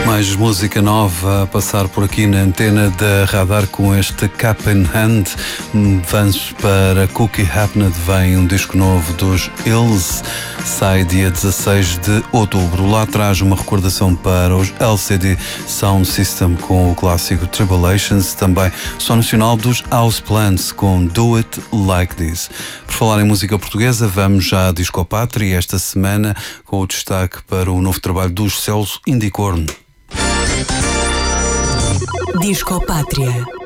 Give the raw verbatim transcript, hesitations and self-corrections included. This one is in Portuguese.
Mais música nova a passar por aqui na antena da Radar com este Cap in Hand. Vamos para Cookie Hapned, vem um disco novo dos Hills, sai dia dezasseis de outubro. Lá traz uma recordação para os L C D Sound System com o clássico Tribulations, também som nacional dos House Plants com Do It Like This. Por falar em música portuguesa, vamos já à Discopátria esta semana com o destaque para o novo trabalho dos Celso Indicorno. Discopátria.